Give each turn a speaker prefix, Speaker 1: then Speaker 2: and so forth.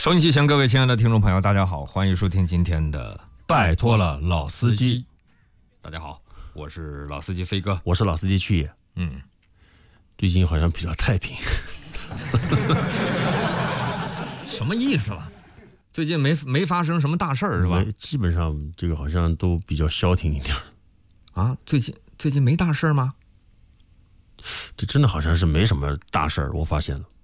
Speaker 1: 收音机前各位亲爱的听众朋友，大家好，欢迎收听今天的
Speaker 2: 拜托了老司机。
Speaker 1: 大家好，我是老司机飞哥，
Speaker 2: 我是老司机去也。最近好像比较太平。
Speaker 1: 什么意思了？最近没发生什么大事儿是吧？
Speaker 2: 基本上这个好像都比较消停一点。
Speaker 1: 啊，最近没大事吗？
Speaker 2: 这真的好像是没什么大事儿，我发现了。